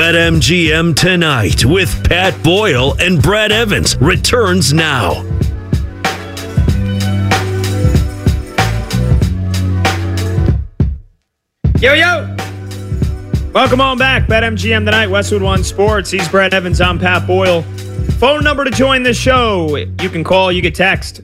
BetMGM Tonight with Pat Boyle and Brad Evans returns now. Yo, yo! Welcome on back. BetMGM Tonight, Westwood One Sports. He's Brad Evans. I'm Pat Boyle. Phone number to join the show. You can call, you can text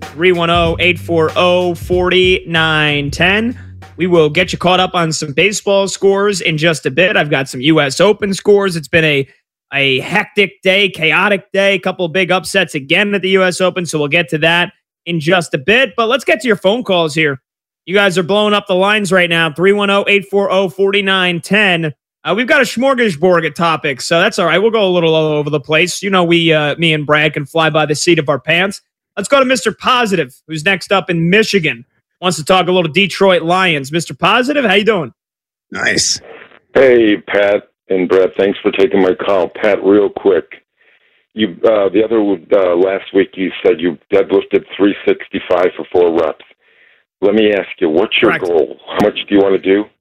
310-840-4910. We will get you caught up on some baseball scores in just a bit. I've got some U.S. Open scores. It's been a hectic day, chaotic day, a couple of big upsets again at the U.S. Open, so we'll get to that in just a bit. But let's get to your phone calls here. You guys are blowing up the lines right now, 310-840-4910. We've got a smorgasbord of topics, so that's all right. We'll go a little all over the place. You know, me and Brad can fly by the seat of our pants. Let's go to Mr. Positive, who's next up in Michigan. Wants to talk a little Detroit Lions. Mr. Positive, how you doing? Nice. Hey, Pat and Brett, thanks for taking my call. Pat, real quick, you last week you said you deadlifted 365 for 4 reps. Let me ask you, what's your goal? How much do you want to do?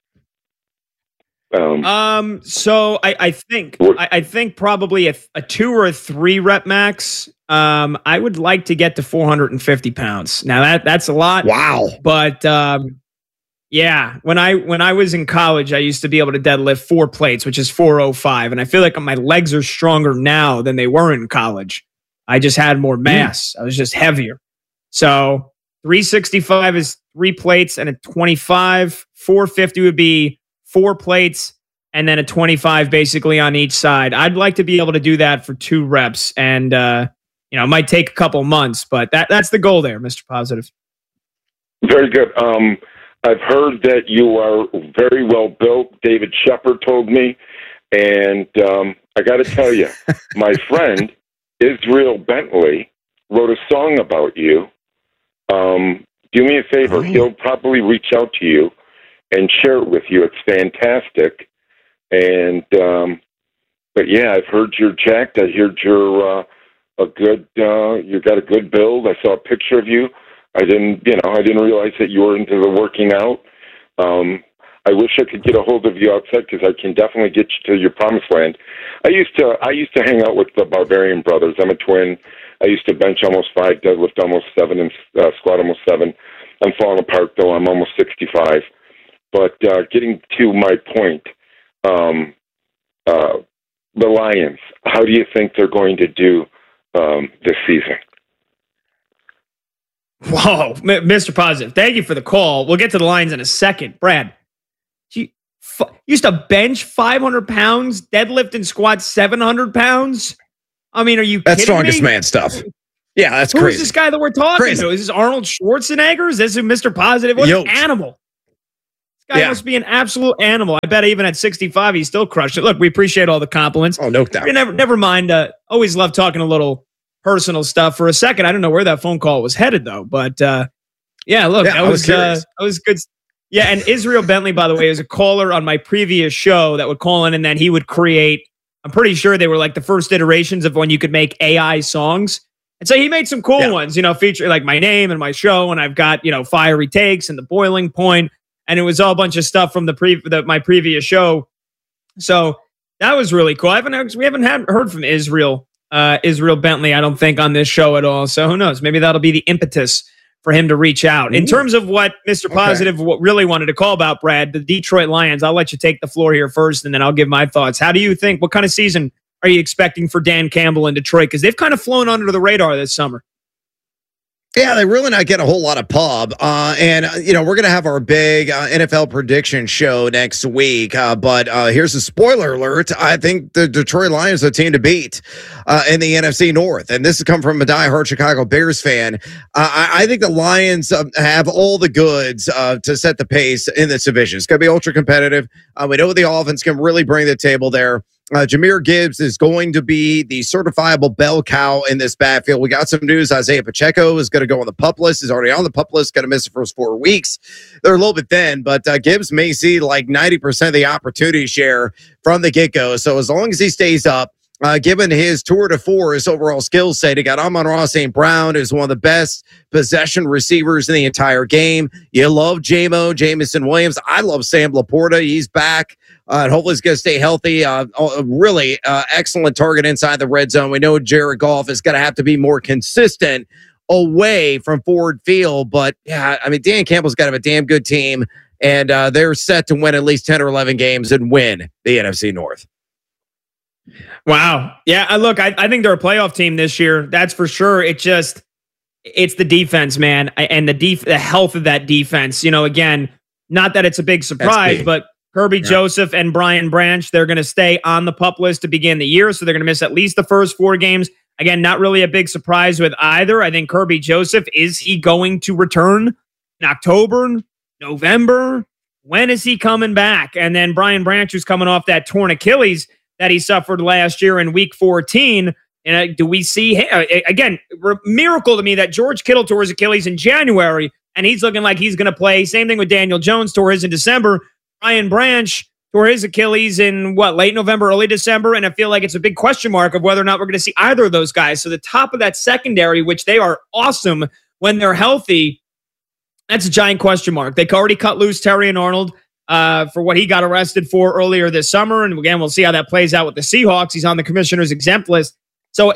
So I think probably a 2 or a 3 rep max. I would like to get to 450 pounds. Now that's a lot. Wow. But yeah, when I was in college, I used to be able to deadlift 4 plates, which is 405, and I feel like my legs are stronger now than they were in college. I just had more mass. I was just heavier. So 365 is 3 plates and a 25. 450 would be 4 plates and then a 25 basically on each side. I'd like to be able to do that for 2 reps, and it might take a couple months, but that's the goal there, Mr. Positive. Very good. I've heard that you are very well built. David Shepard told me, and I got to tell you, my friend Israel Bentley wrote a song about you. Do me a favor. He'll probably reach out to you and share it with you. It's fantastic. And, but yeah, I've heard you're jacked. I heard you're you got a good build. I saw a picture of you. I didn't realize that you were into the working out. I wish I could get a hold of you outside because I can definitely get you to your promised land. I used to hang out with the Barbarian Brothers. I'm a twin. I used to bench almost 5, deadlift almost 7, and squat almost 7. I'm falling apart though. I'm almost 65. But getting to my point, the Lions, how do you think they're going to do this season? Whoa, Mr. Positive, thank you for the call. We'll get to the Lions in a second. Brad, you used to bench 500 pounds, deadlift and squat 700 pounds? I mean, are you kidding me? That's strongest man stuff. Yeah, that's crazy. Who's this guy that we're talking to? Is this Arnold Schwarzenegger? Is this Mr. Positive? What an animal. This guy must be an absolute animal. I bet even at 65, he still crushed it. Look, we appreciate all the compliments. Oh, no doubt. Never mind. Always love talking a little personal stuff. For a second, I don't know where that phone call was headed, though. But, yeah, look, that was good. Yeah, and Israel Bentley, by the way, is a caller on my previous show that would call in, and then he would create, I'm pretty sure they were like the first iterations of when you could make AI songs. And so he made some cool ones, featuring like my name and my show, and I've got, Fiery Takes and The Boiling Point, and it was all a bunch of stuff from my previous show. So that was really cool. We haven't heard from Israel Bentley, I don't think, on this show at all. So who knows? Maybe that'll be the impetus for him to reach out. In terms of what Mr. Positive really wanted to call about, Brad, the Detroit Lions, I'll let you take the floor here first, and then I'll give my thoughts. How do you think, what kind of season are you expecting for Dan Campbell in Detroit? Because they've kind of flown under the radar this summer. Yeah, they really not getting a whole lot of pub. And we're going to have our big NFL prediction show next week. But here's a spoiler alert. I think the Detroit Lions are a team to beat in the NFC North. And this has come from a diehard Chicago Bears fan. I think the Lions have all the goods to set the pace in this division. It's going to be ultra competitive. We know the offense can really bring the table there. Jahmyr Gibbs is going to be the certifiable bell cow in this backfield. We got some news. Isaiah Pacheco is going to go on the PUP list. He's already on the PUP list. Going to miss the first 4 weeks. They're a little bit thin, but Gibbs may see like 90% of the opportunity share from the get-go. So as long as he stays up, given his tour de force, his overall skill set, he got Amon-Ra St. Brown, who's one of the best possession receivers in the entire game. You love Jamison Williams. I love Sam Laporta. He's back. And hopefully he's going to stay healthy. Really excellent target inside the red zone. We know Jared Goff is going to have to be more consistent away from Ford Field. But, yeah, I mean, Dan Campbell's got to have a damn good team. And they're set to win at least 10 or 11 games and win the NFC North. Wow. Yeah, look, I think they're a playoff team this year. That's for sure. It's the defense, man, and the health of that defense. You know, again, not that it's a big surprise, but Kirby Joseph and Brian Branch, they're going to stay on the PUP list to begin the year, so they're going to miss at least the first 4 games. Again, not really a big surprise with either. I think Kirby Joseph, is he going to return in October, November? When is he coming back? And then Brian Branch, who's coming off that torn Achilles that he suffered last year in week 14. And do we see him? Again, miracle to me that George Kittle tore his Achilles in January, and he's looking like he's going to play. Same thing with Daniel Jones, tore his in December. Brian Branch tore his Achilles in late November, early December, and I feel like it's a big question mark of whether or not we're going to see either of those guys. So the top of that secondary, which they are awesome when they're healthy, that's a giant question mark. They already cut loose Terry and Arnold for what he got arrested for earlier this summer, and again, we'll see how that plays out with the Seahawks. He's on the commissioner's exempt list. So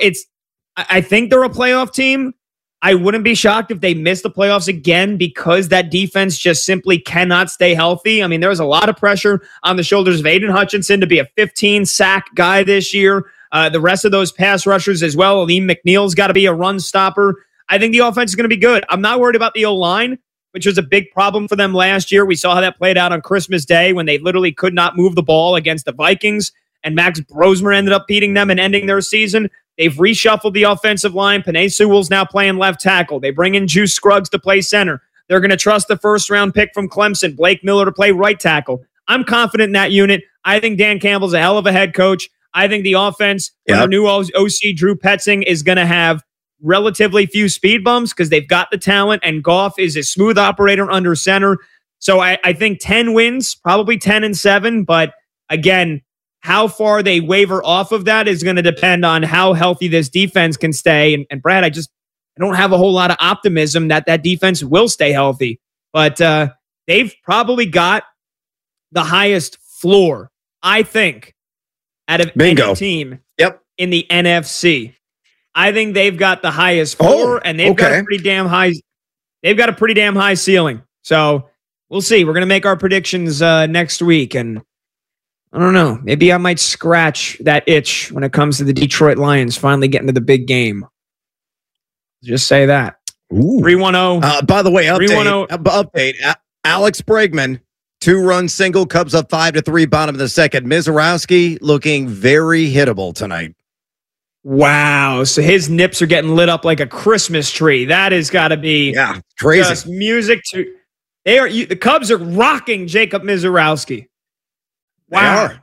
I think they're a playoff team. I wouldn't be shocked if they miss the playoffs again because that defense just simply cannot stay healthy. I mean, there was a lot of pressure on the shoulders of Aiden Hutchinson to be a 15-sack guy this year. The rest of those pass rushers as well. Aleem McNeil's got to be a run stopper. I think the offense is going to be good. I'm not worried about the O-line, which was a big problem for them last year. We saw how that played out on Christmas Day when they literally could not move the ball against the Vikings, and Max Brosmer ended up beating them and ending their season. They've reshuffled the offensive line. Penei Sewell's now playing left tackle. They bring in Juice Scruggs to play center. They're going to trust the first-round pick from Clemson, Blake Miller, to play right tackle. I'm confident in that unit. I think Dan Campbell's a hell of a head coach. I think the offense, their new OC, Drew Petzing, is going to have relatively few speed bumps because they've got the talent, and Goff is a smooth operator under center. So I think 10 wins, probably 10-7, but again, how far they waver off of that is going to depend on how healthy this defense can stay. And Brad, I don't have a whole lot of optimism that defense will stay healthy. But they've probably got the highest floor, I think, out of any team in the NFC. I think they've got the highest floor, and they've got a pretty damn high. They've got a pretty damn high ceiling. So we'll see. We're going to make our predictions next week, and I don't know. Maybe I might scratch that itch when it comes to the Detroit Lions finally getting to the big game. Just say that. 310. By the way, update. Alex Bregman, 2-run single, Cubs up 5-3, bottom of the second. Mizorowski looking very hittable tonight. Wow. So his nips are getting lit up like a Christmas tree. That has got to be crazy. Just music to the Cubs are rocking Jacob Mizorowski. Wow.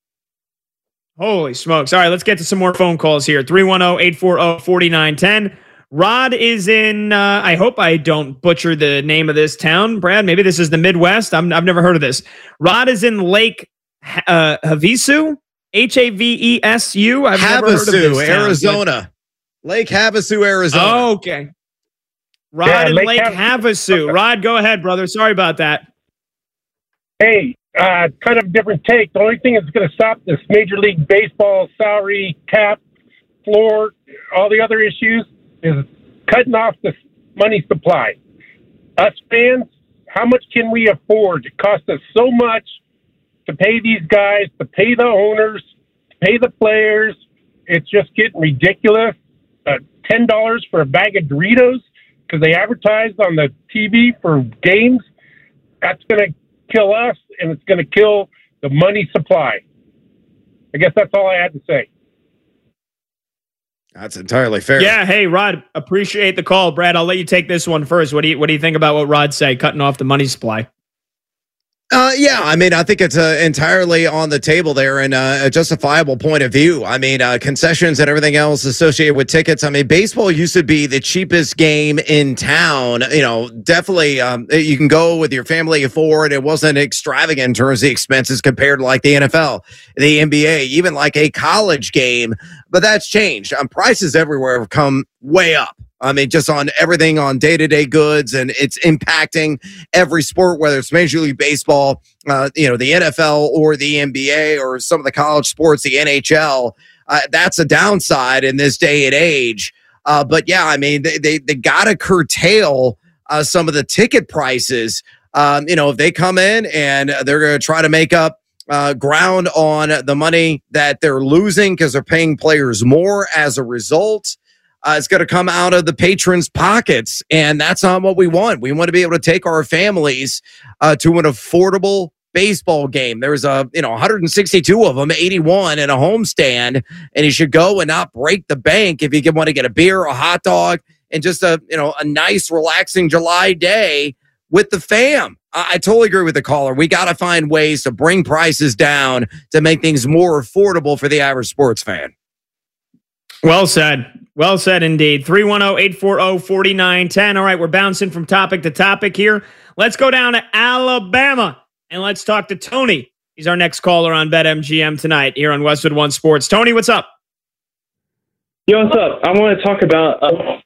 Holy smokes. All right, let's get to some more phone calls here. 310-840-4910. Rod is in, I hope I don't butcher the name of this town. Brad, maybe this is the Midwest. I've never heard of this. Rod is in Lake Havasu? Havesu? I've never heard of this town, Arizona. Lake Havasu, Arizona. Oh, okay. Rod in Lake Havasu. Rod, go ahead, brother. Sorry about that. Hey, kind of different take. The only thing that's going to stop this Major League Baseball salary cap, floor, all the other issues is cutting off the money supply. Us fans, how much can we afford? It costs us so much to pay these guys, to pay the owners, to pay the players. It's just getting ridiculous. $10 for a bag of Doritos because they advertised on the TV for games. That's going to kill us, and it's going to kill the money supply. I guess that's all I had to say. That's entirely fair. Yeah. Hey, Rod, appreciate the call. Brad, I'll let you take this one first. What do you think about what Rod said, cutting off the money supply? Yeah, I mean, I think it's entirely on the table there and a justifiable point of view. I mean, concessions and everything else associated with tickets. I mean, baseball used to be the cheapest game in town. You know, definitely you can go with your family of four and it wasn't extravagant in terms of the expenses compared to like the NFL, the NBA, even like a college game. But that's changed. Prices everywhere have come way up. I mean, just on everything on day-to-day goods, and it's impacting every sport, whether it's Major League Baseball, the NFL or the NBA or some of the college sports, the NHL. That's a downside in this day and age. But yeah, I mean, they got to curtail some of the ticket prices. If they come in and they're going to try to make up ground on the money that they're losing because they're paying players more as a result, it's going to come out of the patrons' pockets, and that's not what we want. We want to be able to take our families to an affordable baseball game. There's 162 of them, 81 in a homestand, and you should go and not break the bank if you want to get a beer, a hot dog, and just a nice, relaxing July day with the fam. I totally agree with the caller. We got to find ways to bring prices down to make things more affordable for the average sports fan. Well said. Well said indeed. 310-840-4910. All right, we're bouncing from topic to topic here. Let's go down to Alabama, and let's talk to Tony. He's our next caller on BetMGM tonight here on Westwood One Sports. Tony, what's up? Yo, what's up? I want to talk about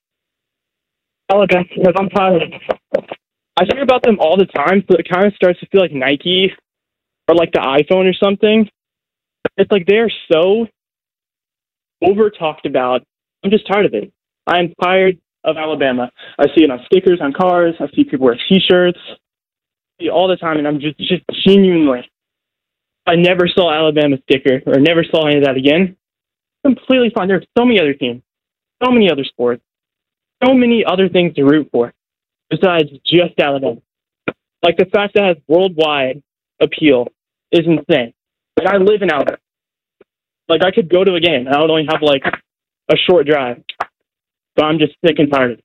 Alabama because I'm tired. I hear about them all the time, so it kind of starts to feel like Nike or like the iPhone or something. It's like they're so over talked about. I'm just tired of it. I'm tired of Alabama. I see it on stickers on cars. I see people wear T-shirts all the time, and I'm just genuinely. I never saw Alabama sticker or never saw any of that again. Completely fine. There's so many other teams, so many other sports, so many other things to root for besides just Alabama. Like the fact that it has worldwide appeal is insane. Like I live in Alabama. Like I could go to a game and I would only have like a short drive. So I'm just sick and tired of it.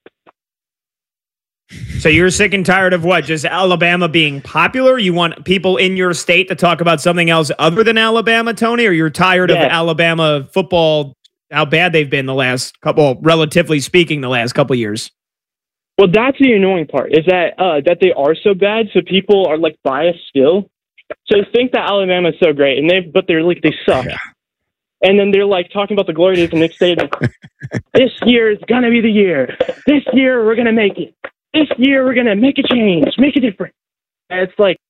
So you're sick and tired of what? Just Alabama being popular? You want people in your state to talk about something else other than Alabama, Tony? Or you're tired of Alabama football, how bad they've been the last couple, relatively speaking, the last couple years? Well, that's the annoying part, is that that they are so bad, so people are like biased still. So they think that Alabama is so great, and they suck. Yeah. And then they're like talking about the glory days of Nick Saban. This year is gonna be the year. This year we're gonna make it. This year we're gonna make a change, make a difference. And it's like,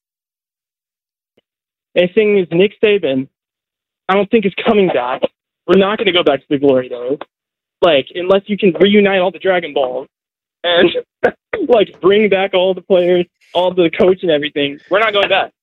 the thing is, Nick Saban, I don't think is coming back. We're not gonna go back to the glory days, like unless you can reunite all the Dragon Balls and like bring back all the players, all the coach and everything. We're not going back.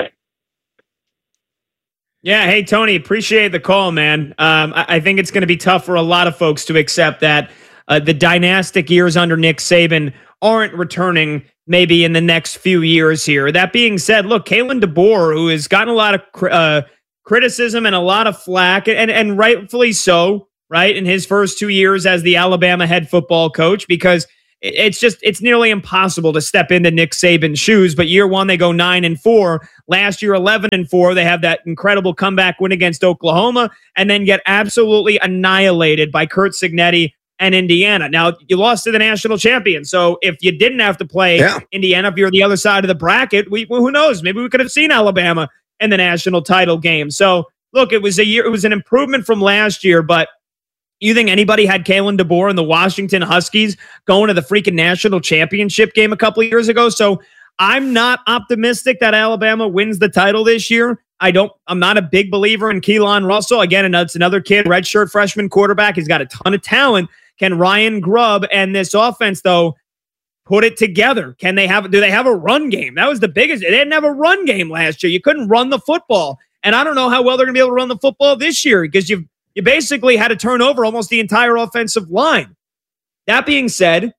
Yeah, hey, Tony, appreciate the call, man. I think it's going to be tough for a lot of folks to accept that the dynastic years under Nick Saban aren't returning maybe in the next few years here. That being said, look, Kalen DeBoer, who has gotten a lot of criticism and a lot of flack, and rightfully so, right, in his first 2 years as the Alabama head football coach, because it's nearly impossible to step into Nick Saban's shoes. But year one, they go 9-4. Last year, 11-4. They have that incredible comeback win against Oklahoma and then get absolutely annihilated by Curt Cignetti and Indiana. Now, you lost to the national champion. So if you didn't have to play Indiana, if you're the other side of the bracket, who knows? Maybe we could have seen Alabama in the national title game. So look, it was an improvement from last year, but you think anybody had Kalen DeBoer and the Washington Huskies going to the freaking national championship game a couple of years ago? So I'm not optimistic that Alabama wins the title this year. I'm not a big believer in Keelan Russell. Again, it's another kid, redshirt freshman quarterback. He's got a ton of talent. Can Ryan Grubb and this offense, though, put it together? Do they have a run game? That was the biggest. They didn't have a run game last year. You couldn't run the football. And I don't know how well they're going to be able to run the football this year because you basically had to turn over almost the entire offensive line. That being said,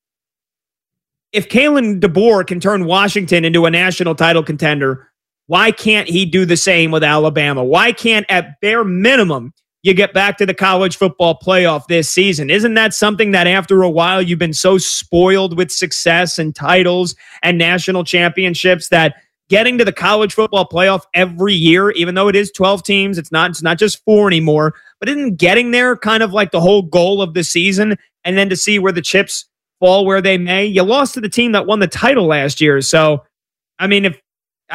if Kalen DeBoer can turn Washington into a national title contender, why can't he do the same with Alabama? Why can't, at bare minimum, you get back to the college football playoff this season? Isn't that something that after a while you've been so spoiled with success and titles and national championships that getting to the college football playoff every year, even though it is 12 teams, it's not just 4 anymore, but isn't getting there kind of like the whole goal of the season? And then to see where the chips fall where they may. You lost to the team that won the title last year. So, I mean,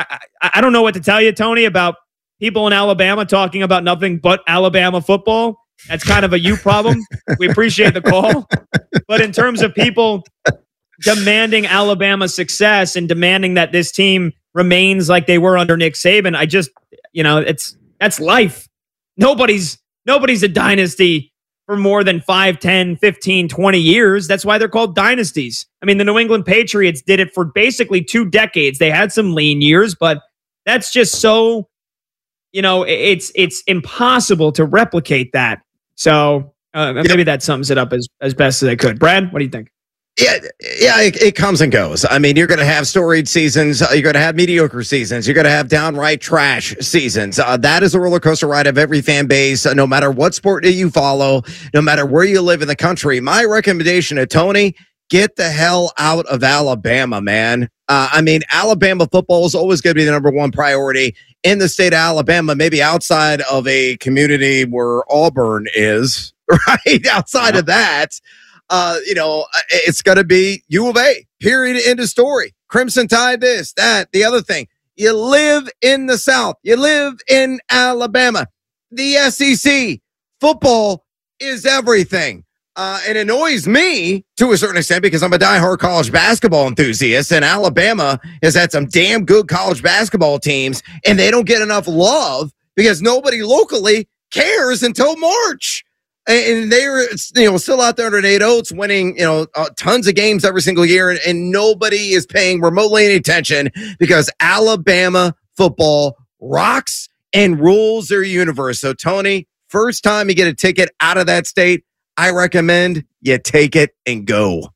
I don't know what to tell you, Tony, about people in Alabama talking about nothing but Alabama football. that's kind of a you problem. We appreciate the call. But in terms of people demanding Alabama success and demanding that this team remains like they were under Nick Saban, I just, that's life. Nobody's a dynasty for more than 5, 10, 15, 20 years. That's why they're called dynasties. I mean, the New England Patriots did it for basically 2 decades. They had some lean years, but that's just so, it's impossible to replicate that. So maybe that sums it up as best as I could. Brad, what do you think? Yeah, it comes and goes. I mean, you're going to have storied seasons. You're going to have mediocre seasons. You're going to have downright trash seasons. That is a roller coaster ride of every fan base, no matter what sport you follow, no matter where you live in the country. My recommendation to Tony, get the hell out of Alabama, man. Alabama football is always going to be the number one priority in the state of Alabama, maybe outside of a community where Auburn is, right? Outside of that. It's going to be U of A, period, end of story. Crimson Tide, this, that, the other thing. You live in the South. You live in Alabama. The SEC, football is everything. It annoys me to a certain extent because I'm a diehard college basketball enthusiast, and Alabama has had some damn good college basketball teams, and they don't get enough love because nobody locally cares until March. And they're, still out there under Nate Oates winning, tons of games every single year. And nobody is paying remotely any attention because Alabama football rocks and rules their universe. So, Tony, first time you get a ticket out of that state, I recommend you take it and go.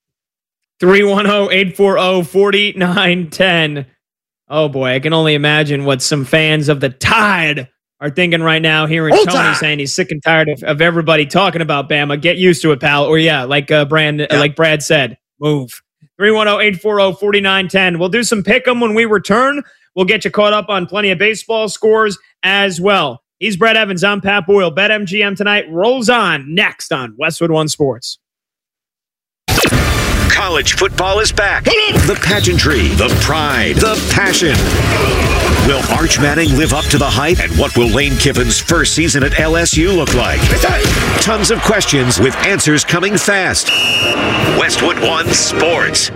310-840-4910. Oh, boy, I can only imagine what some fans of the Tide are thinking right now, hearing Tony saying he's sick and tired of everybody talking about Bama. Get used to it, pal. Or like Brad said, move. 310-840-4910. We'll do some pick'em when we return. We'll get you caught up on plenty of baseball scores as well. He's Brad Evans. I'm Pat Boyle. BetMGM tonight rolls on next on Westwood One Sports. College football is back. The pageantry, the pride, the passion. Will Arch Manning live up to the hype? And what will Lane Kiffin's first season at LSU look like? Tons of questions with answers coming fast. Westwood One Sports.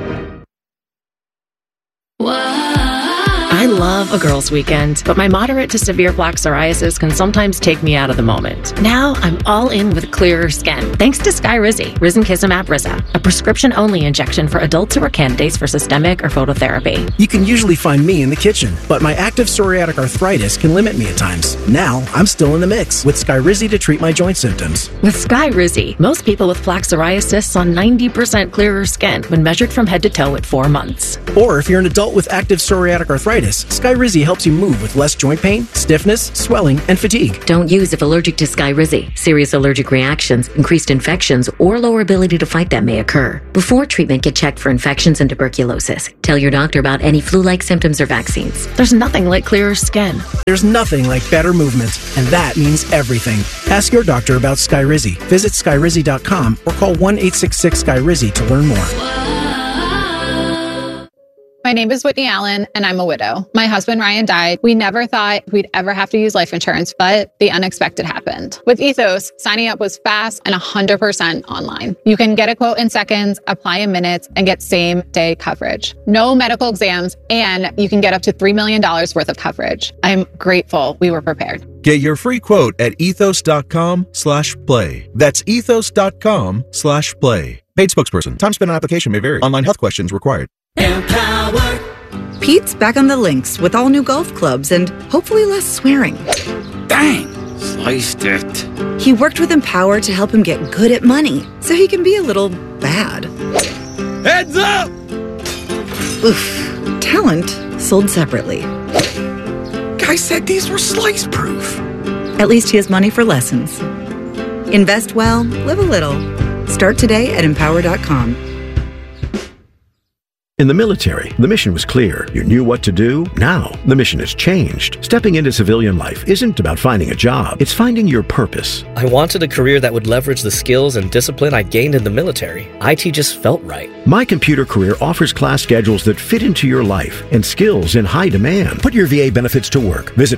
I love a girls' weekend, but my moderate to severe plaque psoriasis can sometimes take me out of the moment. Now I'm all in with clearer skin, thanks to Skyrizi, Risankizumab Risa, a prescription-only injection for adults who are candidates for systemic or phototherapy. You can usually find me in the kitchen, but my active psoriatic arthritis can limit me at times. Now I'm still in the mix with Skyrizi to treat my joint symptoms. With Skyrizi, most people with plaque psoriasis saw 90% clearer skin when measured from head to toe at 4 months. Or if you're an adult with active psoriatic arthritis, Skyrizi helps you move with less joint pain, stiffness, swelling, and fatigue. Don't use if allergic to Skyrizi. Serious allergic reactions, increased infections, or lower ability to fight them may occur. Before treatment, get checked for infections and tuberculosis. Tell your doctor about any flu-like symptoms or vaccines. There's nothing like clearer skin. There's nothing like better movement, and that means everything. Ask your doctor about Skyrizi. Visit Skyrizi.com or call 1-866-SKYRIZI to learn more. My name is Whitney Allen, and I'm a widow. My husband, Ryan, died. We never thought we'd ever have to use life insurance, but the unexpected happened. With Ethos, signing up was fast and 100% online. You can get a quote in seconds, apply in minutes, and get same-day coverage. No medical exams, and you can get up to $3 million worth of coverage. I'm grateful we were prepared. Get your free quote at ethos.com/play. That's ethos.com/play. Paid spokesperson. Time spent on application may vary. Online health questions required. Empower. Pete's back on the links with all new golf clubs and hopefully less swearing. Dang, sliced it. He worked with Empower to help him get good at money so he can be a little bad. Heads up! Oof. Talent sold separately. Guy said these were slice proof. At least he has money for lessons. Invest well, live a little. Start today at Empower.com. In the military, the mission was clear. You knew what to do. Now, the mission has changed. Stepping into civilian life isn't about finding a job. It's finding your purpose. I wanted a career that would leverage the skills and discipline I gained in the military. IT just felt right. My Computer Career offers class schedules that fit into your life and skills in high demand. Put your VA benefits to work. Visit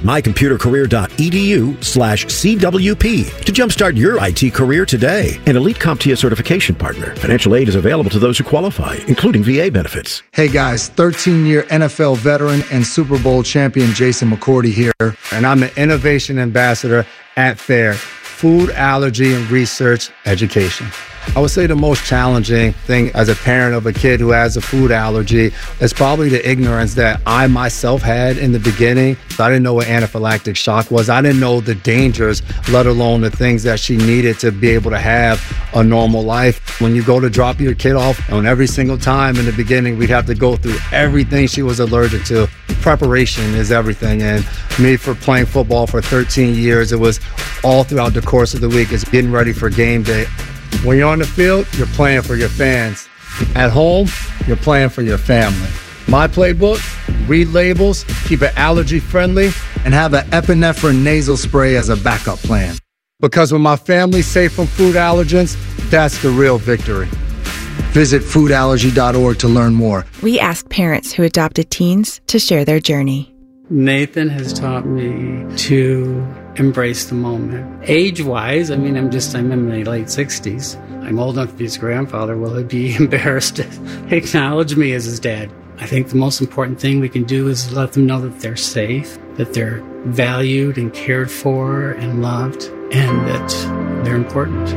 mycomputercareer.edu/CWP to jumpstart your IT career today. An Elite CompTIA certification partner. Financial aid is available to those who qualify, including VA benefits. Hey guys, 13-year NFL veteran and Super Bowl champion Jason McCourty here, and I'm an innovation ambassador at FAIR, Food Allergy and Research Education. I would say the most challenging thing as a parent of a kid who has a food allergy is probably the ignorance that I myself had in the beginning. I didn't know what anaphylactic shock was. I didn't know the dangers, let alone the things that she needed to be able to have a normal life. When you go to drop your kid off, and every single time in the beginning, we'd have to go through everything she was allergic to. Preparation is everything. And me, for playing football for 13 years, it was all throughout the course of the week. It's getting ready for game day. When you're on the field, you're playing for your fans. At home, you're playing for your family. My playbook, read labels, keep it allergy friendly, and have an epinephrine nasal spray as a backup plan. Because when my family's safe from food allergens, that's the real victory. Visit foodallergy.org to learn more. We ask parents who adopted teens to share their journey. Nathan has taught me to embrace the moment. Age-wise, I'm in my late 60s. I'm old enough to be his grandfather. Will he be embarrassed to acknowledge me as his dad? I think the most important thing we can do is let them know that they're safe, that they're valued and cared for and loved, and that they're important.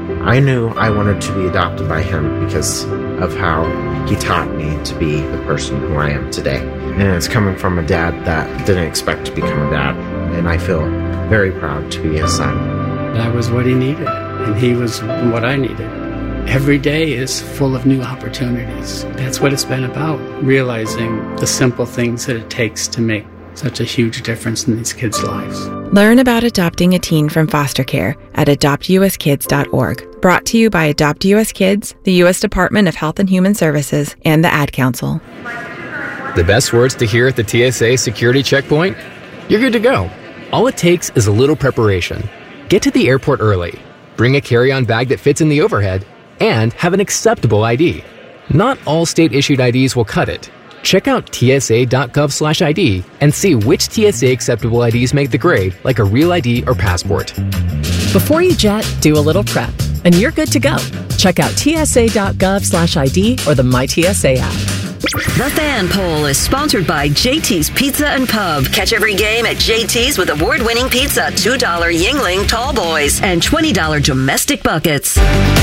I knew I wanted to be adopted by him because of how he taught me to be the person who I am today. And it's coming from a dad that didn't expect to become a dad. And I feel very proud to be his son. That was what he needed, and he was what I needed. Every day is full of new opportunities. That's what it's been about, realizing the simple things that it takes to make such a huge difference in these kids' lives. Learn about adopting a teen from foster care at adoptuskids.org. Brought to you by Adopt US Kids, the U.S. Department of Health and Human Services, and the Ad Council. The best words to hear at the TSA security checkpoint? You're good to go. All it takes is a little preparation. Get to the airport early. Bring a carry-on bag that fits in the overhead, and have an acceptable ID. Not all state-issued IDs will cut it. Check out tsa.gov/ID and see which TSA acceptable IDs make the grade, like a real ID or passport. Before you jet, do a little prep, and you're good to go. Check out tsa.gov/ID or the MyTSA app. The Fan Poll is sponsored by JT's Pizza and Pub. Catch every game at JT's with award-winning pizza, $2 Yingling Tall Boys, and $20 domestic buckets.